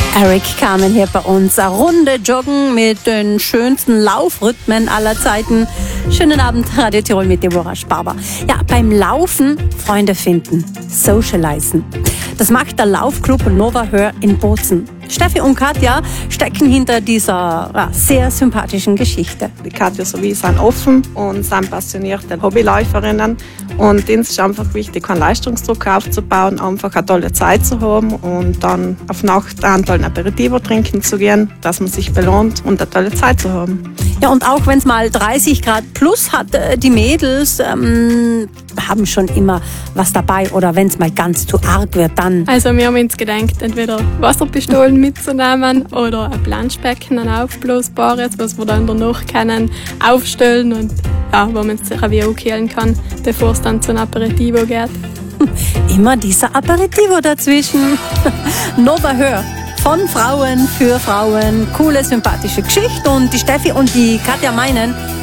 Eric Carmen hier bei uns. Eine Runde joggen mit den schönsten Laufrhythmen aller Zeiten. Schönen Abend, Radio Tirol mit Deborah Sparber. Ja, beim Laufen Freunde finden, socialisen. Das macht der Laufclub Nova Hör in Bozen. Steffi und Katja stecken hinter dieser sehr sympathischen Geschichte. Die Katja sowie sind offen und sind passionierte Hobbyläuferinnen. Und ihnen ist einfach wichtig, keinen Leistungsdruck aufzubauen, einfach eine tolle Zeit zu haben und dann auf Nacht einen tollen Aperitivo trinken zu gehen, dass man sich belohnt und eine tolle Zeit zu haben. Ja, und auch wenn es mal 30 Grad plus hat, die Mädels haben schon immer was dabei. Oder wenn es mal ganz zu arg wird, dann... Also wir haben uns gedacht, entweder Wasserpistolen mitzunehmen oder ein Planschbecken, ein aufblasbares, was wir dann danach können, aufstellen und ja, wo man sich auch wieder kühlen kann, bevor es dann zum Aperitivo geht. Immer dieser Aperitivo dazwischen. Nova Hör. Von Frauen für Frauen. Coole, sympathische Geschichte. Und die Steffi und die Katja meinen,